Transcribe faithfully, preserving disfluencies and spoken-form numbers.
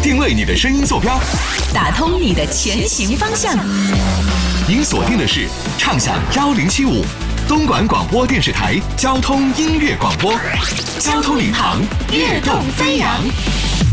定位你的声音坐标， 打通你的前行方向。 您锁定的是畅享幺零七五东莞广播电视台交通音乐广播，交通领航，跃动飞扬。